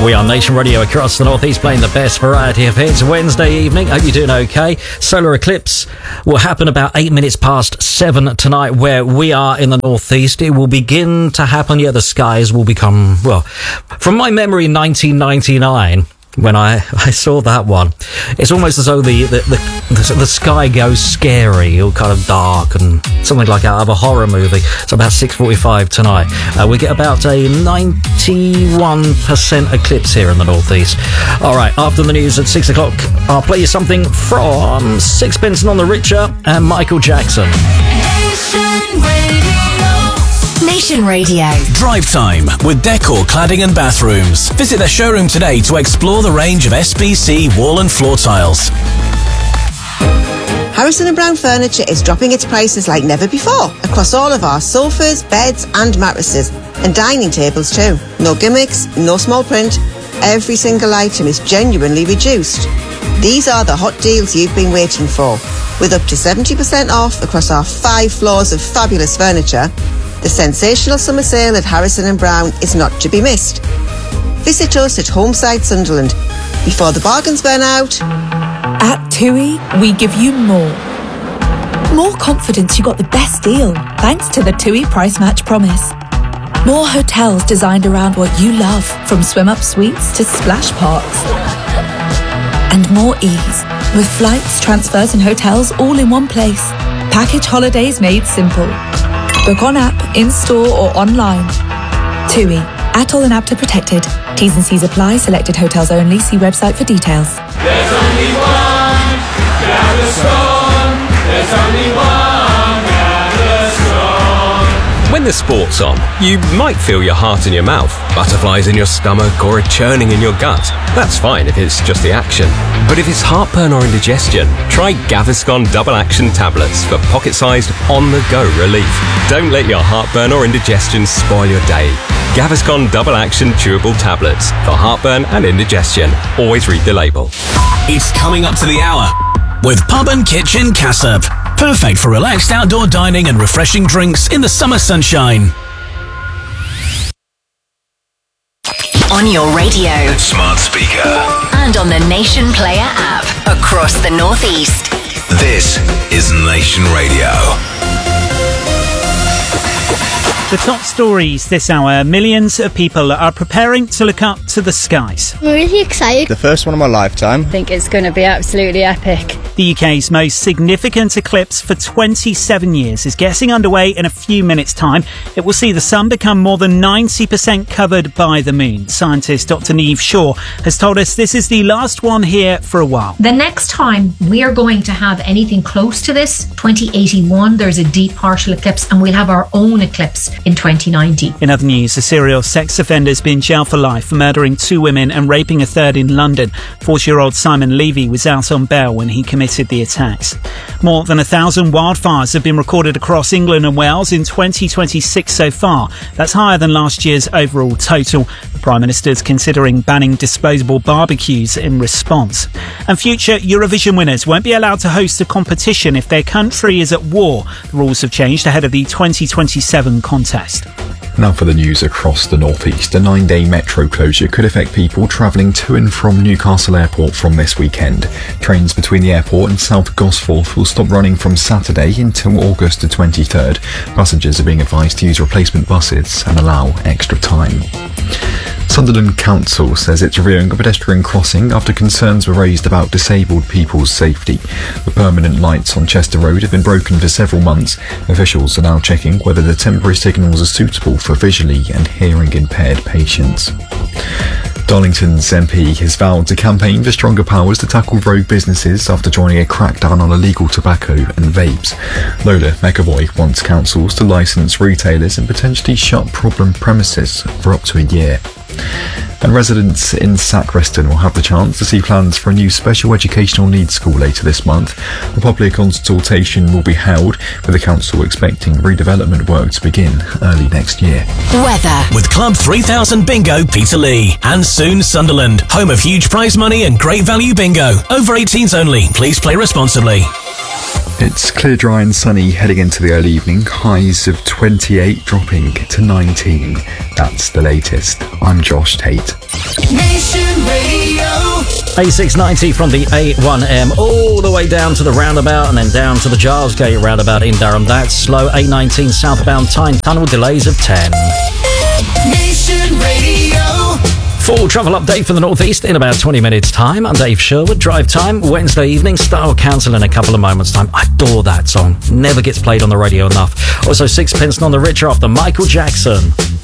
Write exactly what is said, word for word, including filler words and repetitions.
We are Nation Radio across the northeast, playing the best variety of hits. Wednesday evening, hope you're doing okay. Solar eclipse will happen about eight minutes past seven tonight where we are in the northeast. It will begin to happen, yeah, the skies will become, well, from my memory, nineteen ninety-nine, when I, I saw that one, it's almost as though the, the, the, the sky goes scary, or kind of dark, and something like out of a horror movie. It's about six forty-five tonight. Uh, we get about a ninety-one percent eclipse here in the northeast. All right, after the news at six o'clock, I'll play you something from Sixpence None the Richer and Michael Jackson. Nation Radio. Nation Radio. Drive Time with Decor Cladding and Bathrooms. Visit their showroom today to explore the range of S B C wall and floor tiles. Harrison and Brown Furniture is dropping its prices like never before across all of our sofas, beds and mattresses, and dining tables too. No gimmicks, no small print. Every single item is genuinely reduced. These are the hot deals you've been waiting for. With up to seventy percent off across our five floors of fabulous furniture, the sensational summer sale at Harrison and Brown is not to be missed. Visit us at Homeside Sunderland before the bargains burn out. At TUI, we give you more. More confidence you got the best deal, thanks to the TUI Price Match Promise. More hotels designed around what you love, from swim-up suites to splash parks. And more ease, with flights, transfers and hotels all in one place. Package holidays made simple. Book on app, in-store or online. TUI. Atoll and APTA protected. T's and C's apply. Selected hotels only. See website for details. There's only one Gaviscon. There's only one Gaviscon. When the sport's on, you might feel your heart in your mouth, butterflies in your stomach or a churning in your gut. That's fine if it's just the action. But if it's heartburn or indigestion, try Gaviscon Double Action Tablets for pocket-sized, on-the-go relief. Don't let your heartburn or indigestion spoil your day. Gaviscon Double Action Chewable Tablets for heartburn and indigestion. Always read the label. It's coming up to the hour with Pub and Kitchen Cassop. Perfect for relaxed outdoor dining and refreshing drinks in the summer sunshine. On your radio, Smart speaker, and on the Nation Player app across the northeast. this is Nation Radio. The top stories this hour. Millions of people are preparing to look up to the skies. I'm really excited. The first one of my lifetime. I think it's going to be absolutely epic. The U K's most significant eclipse for twenty-seven years is getting underway in a few minutes' time. It will see the sun become more than ninety percent covered by the moon. Scientist Doctor Niamh Shaw has told us this is the last one here for a while. The next time we are going to have anything close to this, twenty eighty-one, there's a deep partial eclipse, and we'll have our own eclipse in twenty ninety. In other news, a serial sex offender has been jailed for life for murdering two women and raping a third in London. forty-year-old Simon Levy was out on bail when he committed the attacks. More than a thousand wildfires have been recorded across England and Wales in twenty twenty-six so far. That's higher than last year's overall total. The Prime Minister's considering banning disposable barbecues in response. And future Eurovision winners won't be allowed to host a competition if their country is at war. The rules have changed ahead of the twenty twenty-seven contest. Now for the news across the northeast. A nine-day metro closure could affect people travelling to and from Newcastle Airport from this weekend. Trains between the airport and South Gosforth will stop running from Saturday until August the twenty-third. Passengers are being advised to use replacement buses and allow extra time. Sunderland Council says it's reviewing a pedestrian crossing after concerns were raised about disabled people's safety. The permanent lights on Chester Road have been broken for several months. Officials are now checking whether the temporary signals are suitable for visually and hearing impaired patients. Darlington's M P has vowed to campaign for stronger powers to tackle rogue businesses after joining a crackdown on illegal tobacco and vapes. Lola McAvoy wants councils to licence retailers and potentially shut problem premises for up to a year. And residents in Sacreston will have the chance to see plans for a new special educational needs school later this month. A public consultation will be held, with the council expecting redevelopment work to begin early next year. Weather. With Club three thousand Bingo Peterlee and soon Sunderland, home of huge prize money and great value bingo. Over eighteens only. Please play responsibly. It's clear, dry and sunny heading into the early evening. Highs of twenty-eight dropping to nineteen. That's the latest. I'm Josh Tate. Nation Radio. A six ninety from the A one M all the way down to the roundabout and then down to the Giles Gate roundabout in Durham. That's slow. A nineteen southbound Tyne Tunnel, delays of ten. Nation Radio. Full travel update for the Northeast in about twenty minutes' time. I'm Dave Sherwood. Drive time, Wednesday evening. Style Council in a couple of moments' time. I adore that song. Never gets played on the radio enough. Also, Sixpence None the Richer after Michael Jackson.